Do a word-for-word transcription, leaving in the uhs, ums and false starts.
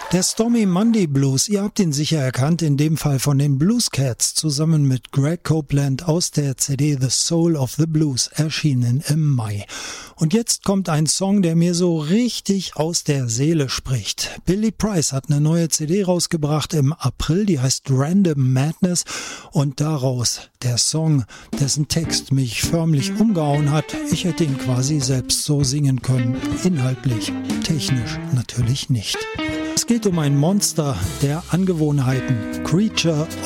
Der Stormy Monday Blues, ihr habt ihn sicher erkannt, in dem Fall von den Blues Cats, zusammen mit Greg Copeland aus der C D The Soul of the Blues, erschienen im Mai. Und jetzt kommt ein Song, der mir so richtig aus der Seele spricht. Billy Price hat eine neue C D rausgebracht im April, die heißt Random Madness, und daraus der Song, dessen Text mich förmlich umgehauen hat. Ich hätte ihn quasi selbst so singen können, inhaltlich, technisch natürlich nicht. Es geht um ein Monster der Angewohnheiten, Creature